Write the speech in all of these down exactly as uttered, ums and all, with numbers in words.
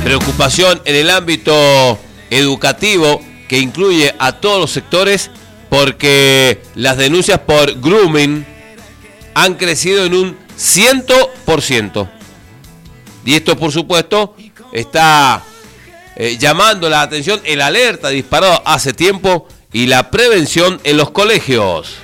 Preocupación en el ámbito educativo que incluye a todos los sectores porque las denuncias por grooming han crecido en un cien por ciento. Y esto, por supuesto, está eh, llamando la atención, el alerta disparado hace tiempo y la prevención en los colegios.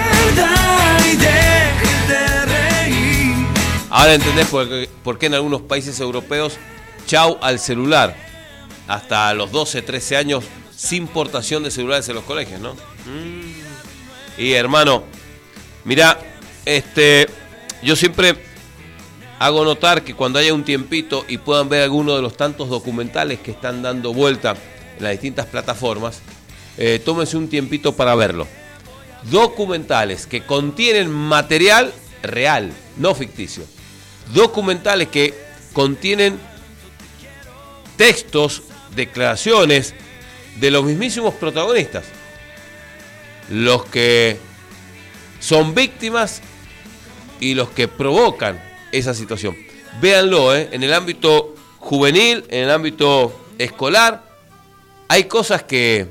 Ahora entendés por qué, por qué en algunos países europeos, chau al celular. Hasta los doce, trece años, sin portación de celulares en los colegios, ¿no? Mm. Y hermano, mirá, este, yo siempre hago notar que cuando haya un tiempito y puedan ver alguno de los tantos documentales que están dando vuelta en las distintas plataformas, eh, tómense un tiempito para verlo. Documentales que contienen material real, no ficticio. Documentales que contienen textos, declaraciones de los mismísimos protagonistas, los que son víctimas y los que provocan esa situación. Véanlo, ¿eh? En el ámbito juvenil, en el ámbito escolar, hay cosas que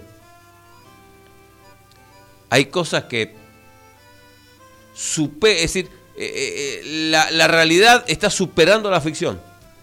hay cosas que supe, es decir, eh, eh, la, la realidad está superando la ficción.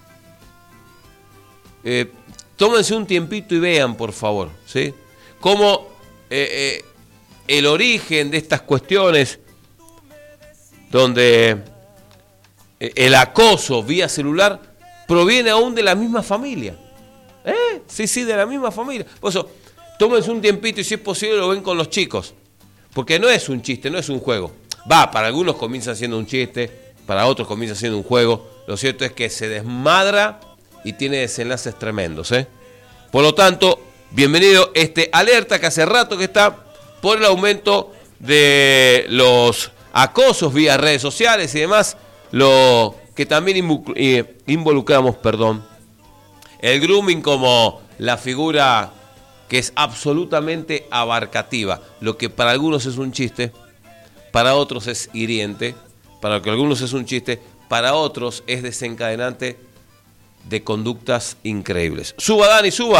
Eh, tómense un tiempito y vean, por favor, ¿sí? Cómo eh, eh, el origen de estas cuestiones, donde eh, el acoso vía celular proviene aún de la misma familia. ¿Eh? Sí, sí, de la misma familia. Por eso, tómense un tiempito y si es posible lo ven con los chicos. Porque no es un chiste, no es un juego. Va, para algunos comienza siendo un chiste, para otros comienza siendo un juego. Lo cierto es que se desmadra y tiene desenlaces tremendos, ¿eh? Por lo tanto, bienvenido este alerta que hace rato que está por el aumento de los acosos vía redes sociales y demás, lo que también involucramos, perdón, el grooming como la figura que es absolutamente abarcativa. Lo que para algunos es un chiste, para otros es hiriente, para que algunos es un chiste, para otros es desencadenante de conductas increíbles. Suba, Dani, suba.